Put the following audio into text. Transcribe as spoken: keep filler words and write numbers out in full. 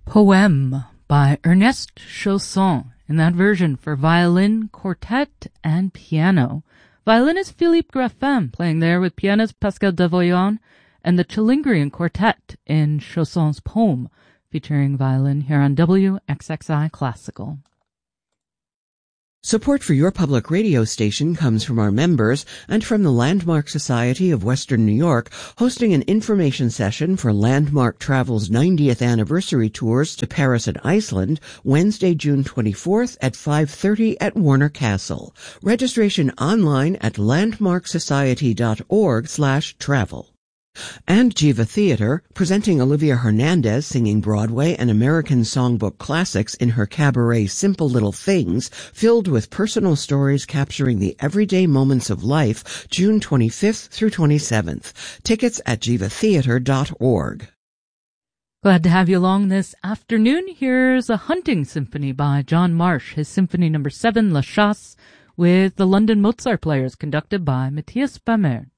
Poème by Ernest Chausson, in that version for violin, quartet, and piano. Violinist Philippe Graffin playing there with pianist Pascal Devoyon, and the Chilingirian Quartet in Chausson's poem, featuring violin here on W X X I Classical. Support for your public radio station comes from our members and from the Landmark Society of Western New York, hosting an information session for Landmark Travel's ninetieth anniversary tours to Paris and Iceland, Wednesday, June twenty-fourth at five thirty at Warner Castle. Registration online at landmarksociety.org slash travel. And Jiva Theater, presenting Olivia Hernandez singing Broadway and American songbook classics in her cabaret Simple Little Things, filled with personal stories capturing the everyday moments of life, June twenty-fifth through twenty-seventh. Tickets at jiva theater dot org. Glad to have you along this afternoon. Here's a hunting symphony by John Marsh, his symphony number seven, La Chasse, with the London Mozart Players, conducted by Matthias Bamert.